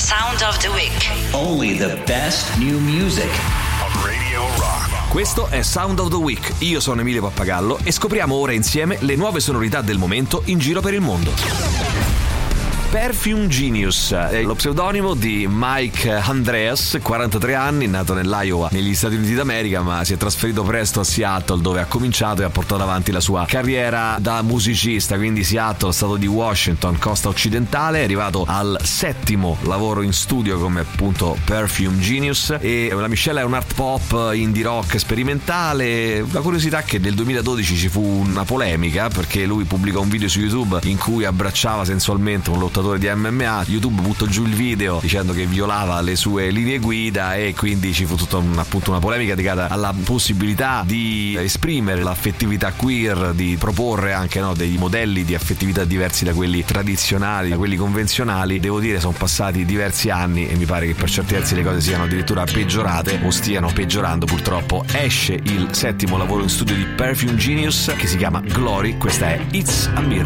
Sound of the Week. Only the best new music. On Radio Rock. Questo è Sound of the Week. Io sono Emilio Pappagallo e scopriamo ora insieme le nuove sonorità del momento in giro per il mondo. Perfume Genius è lo pseudonimo di Mike Andreas, 43 anni, nato nell'Iowa negli Stati Uniti d'America, ma si è trasferito presto a Seattle, dove ha cominciato e ha portato avanti la sua carriera da musicista. Quindi Seattle, stato di Washington, costa occidentale, è arrivato al 7° lavoro in studio come appunto Perfume Genius, e la miscela è un art pop indie rock sperimentale. La curiosità è che nel 2012 ci fu una polemica perché lui pubblicò un video su YouTube in cui abbracciava sensualmente un lottatore di MMA. YouTube buttò giù il video dicendo che violava le sue linee guida, e quindi ci fu tutta una polemica legata alla possibilità di esprimere l'affettività queer, di proporre anche dei modelli di affettività diversi da quelli tradizionali, da quelli convenzionali. Devo dire, sono passati diversi anni e mi pare che per certi versi le cose siano addirittura peggiorate o stiano peggiorando. Purtroppo esce il 7° lavoro in studio di Perfume Genius che si chiama Glory. Questa è It's a Miracle.